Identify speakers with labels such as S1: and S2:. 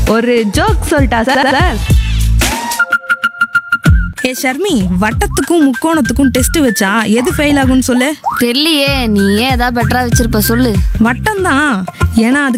S1: ஒரு ஜோக் சொல்லிட்டா சார்?
S2: ஏ ஷர்மி, வட்டத்துக்கும் முக்கோணத்துக்கும் டெஸ்ட் வச்சா எது ஃபெயில் ஆகும்னு சொல்லு.
S3: தெரியலையே, நீ ஏன் ஏதாவது பெட்டரா வச்சிருப்ப சொல்லு.
S2: வட்டம் தான், ஏன்னா